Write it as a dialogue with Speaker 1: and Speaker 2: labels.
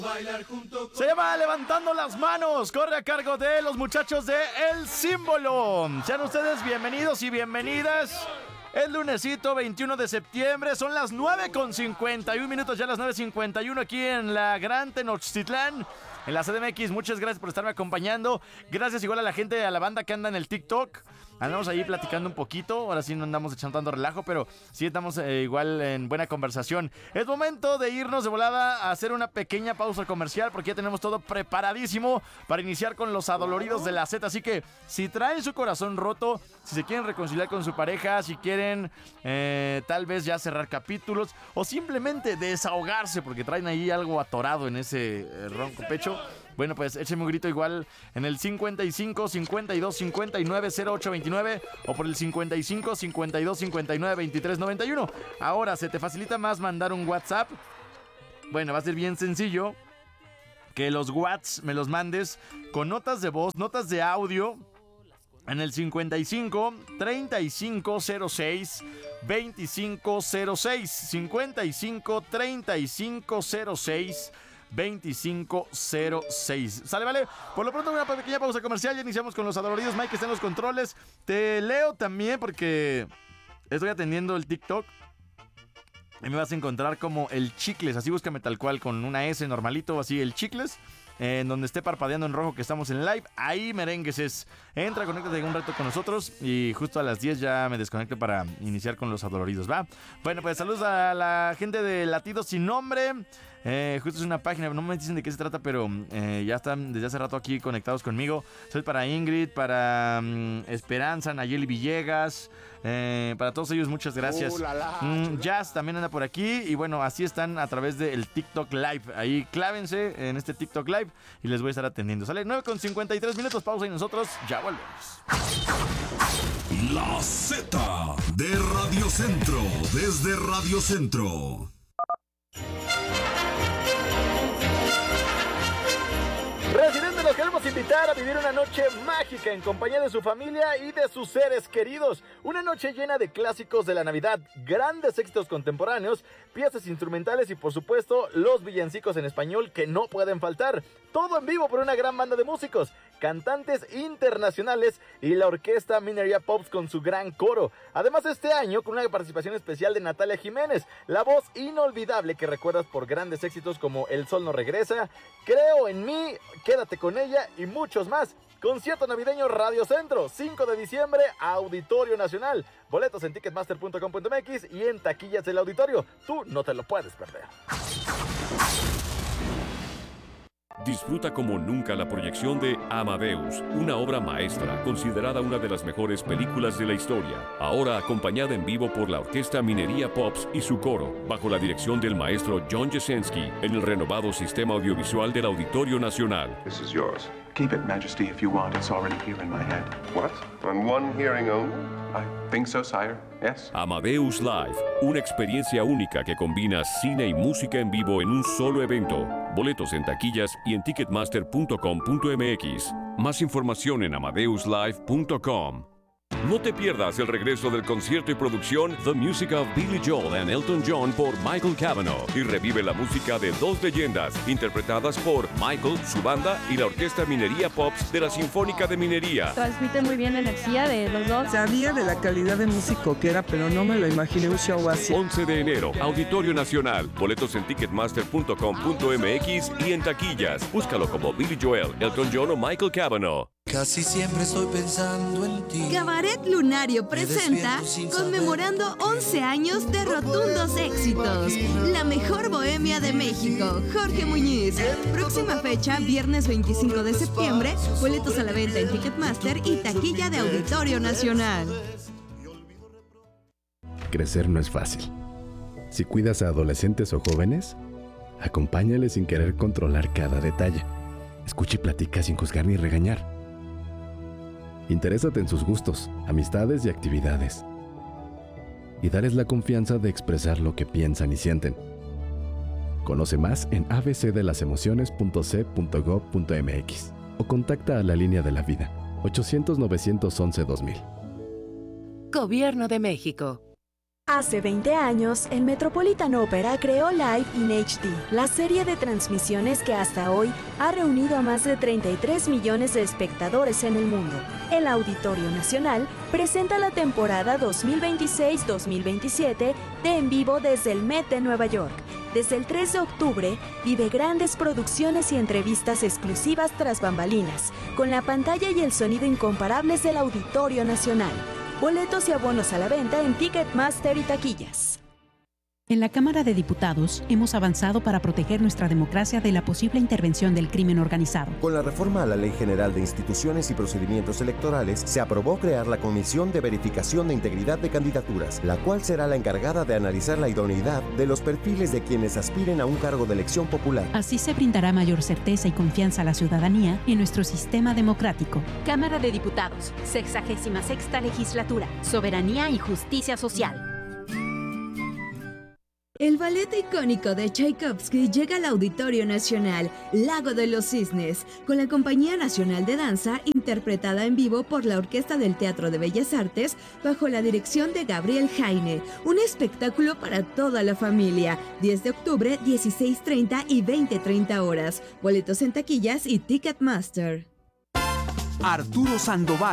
Speaker 1: Se llama Levantando las Manos. Corre a cargo de los muchachos de El Símbolo. Sean ustedes bienvenidos y bienvenidas. Es lunesito 21 de septiembre. Son las 9:51 minutos. Ya las 9:51 aquí en la Gran Tenochtitlán, en la CDMX. Muchas gracias por estarme acompañando. Gracias igual a la gente, a la banda que anda en el TikTok. Andamos ahí platicando un poquito. Ahora sí no andamos echando tanto relajo, pero sí estamos igual en buena conversación. Es momento de irnos de volada a hacer una pequeña pausa comercial, porque ya tenemos todo preparadísimo para iniciar con los adoloridos de la Z. Así que si traen su corazón roto, si se quieren reconciliar con su pareja, si quieren tal vez ya cerrar capítulos o simplemente desahogarse porque traen ahí algo atorado en ese ronco pecho, bueno, pues écheme un grito igual en el 55 52 59 08 29 o por el 55 52 59 23 91. Ahora, ¿se te facilita más mandar un WhatsApp? Bueno, va a ser bien sencillo que los WhatsApp me los mandes con notas de voz, notas de audio en el 55 3506 2506 55 3506 2506. ¿Sale, vale? Por lo pronto una pequeña pausa comercial. Ya iniciamos con los adoloridos. Mike está en los controles. Te leo también porque estoy atendiendo el TikTok y me vas a encontrar como el Chicles. Así búscame tal cual con una S normalito, así el Chicles. En donde esté parpadeando en rojo que estamos en live, ahí merengues es. Entra, conéctate un rato con nosotros y justo a las 10 ya me desconecto para iniciar con los adoloridos, ¿va? Bueno, pues saludos a la gente de Latidos Sin Nombre. Justo es una página, no me dicen de qué se trata, pero ya están desde hace rato aquí conectados conmigo. Soy para Ingrid, para Esperanza, Nayeli Villegas, para todos ellos muchas gracias. Jazz también anda por aquí y bueno, así están a través del TikTok Live. Ahí clávense en este TikTok Live y les voy a estar atendiendo. Sale 9:53 minutos, pausa y nosotros ya volvemos.
Speaker 2: La Z de Radio Centro, desde Radio Centro.
Speaker 1: Residentes, los queremos invitar a vivir una noche mágica en compañía de su familia y de sus seres queridos. Una noche llena de clásicos de la Navidad, grandes éxitos contemporáneos, piezas instrumentales y por supuesto los villancicos en español que no pueden faltar. Todo en vivo por una gran banda de músicos, cantantes internacionales y la orquesta Minería Pops con su gran coro. Además este año con una participación especial de Natalia Jiménez, la voz inolvidable que recuerdas por grandes éxitos como El Sol No Regresa, Creo en Mí, Quédate con Ella y muchos más. Concierto navideño Radio Centro, 5 de diciembre, Auditorio Nacional. Boletos en ticketmaster.com.mx y en taquillas del auditorio. Tú no te lo puedes perder.
Speaker 3: Disfruta como nunca la proyección de Amadeus, una obra maestra considerada una de las mejores películas de la historia. Ahora acompañada en vivo por la orquesta Minería Pops y su coro, bajo la dirección del maestro John Jasenski, en el renovado sistema audiovisual del Auditorio Nacional.
Speaker 4: This is yours.
Speaker 5: Keep it, Majesty, if you want. It's already here in my head.
Speaker 4: What? On one hearing only?
Speaker 5: I think so, sire. Yes.
Speaker 3: Amadeus Live, una experiencia única que combina cine y música en vivo en un solo evento. Boletos en taquillas y en ticketmaster.com.mx. Más información en amadeuslive.com. No te pierdas el regreso del concierto y producción The Music of Billy Joel and Elton John por Michael Cavanaugh y revive la música de dos leyendas interpretadas por Michael, su banda y la orquesta Minería Pops de la Sinfónica de Minería.
Speaker 6: Transmiten muy bien la energía de los dos.
Speaker 7: Sabía de la calidad de músico que era, pero no me lo imaginé un show así.
Speaker 3: 11 de enero, Auditorio Nacional. Boletos en ticketmaster.com.mx y en taquillas. Búscalo como Billy Joel, Elton John o Michael Cavanaugh.
Speaker 8: Casi siempre estoy pensando en ti.
Speaker 9: Cabaret Lunario presenta Conmemorando 11 años de rotundos éxitos. La mejor bohemia de México. Jorge Muñiz. Próxima fecha, viernes 25 de septiembre. Boletos a la venta en Ticketmaster y taquilla de Auditorio Nacional.
Speaker 10: Crecer no es fácil. Si cuidas a adolescentes o jóvenes, acompáñales sin querer controlar cada detalle. Escucha y platica sin juzgar ni regañar. Interésate en sus gustos, amistades y actividades. Y dales la confianza de expresar lo que piensan y sienten. Conoce más en abcdelasemociones.c.gov.mx o contacta a la Línea de la Vida, 800-911-2000.
Speaker 11: Gobierno de México. Hace 20 años, el Metropolitan Opera creó Live in HD, la serie de transmisiones que hasta hoy ha reunido a más de 33 millones de espectadores en el mundo. El Auditorio Nacional presenta la temporada 2026-2027 de En Vivo desde el Met de Nueva York. Desde el 3 de octubre, vive grandes producciones y entrevistas exclusivas tras bambalinas, con la pantalla y el sonido incomparables del Auditorio Nacional. Boletos y abonos a la venta en Ticketmaster y taquillas.
Speaker 12: En la Cámara de Diputados hemos avanzado para proteger nuestra democracia de la posible intervención del crimen organizado.
Speaker 13: Con la reforma a la Ley General de Instituciones y Procedimientos Electorales, se aprobó crear la Comisión de Verificación de Integridad de Candidaturas, la cual será la encargada de analizar la idoneidad de los perfiles de quienes aspiren a un cargo de elección popular.
Speaker 12: Así se brindará mayor certeza y confianza a la ciudadanía en nuestro sistema democrático.
Speaker 14: Cámara de Diputados, 66ª Legislatura, Soberanía y Justicia Social.
Speaker 9: El ballet icónico de Tchaikovsky llega al Auditorio Nacional, Lago de los Cisnes, con la Compañía Nacional de Danza, interpretada en vivo por la Orquesta del Teatro de Bellas Artes, bajo la dirección de Gabriel Jaine. Un espectáculo para toda la familia. 10 de octubre, 16:30 y 20:30 horas. Boletos en taquillas y Ticketmaster.
Speaker 15: Arturo Sandoval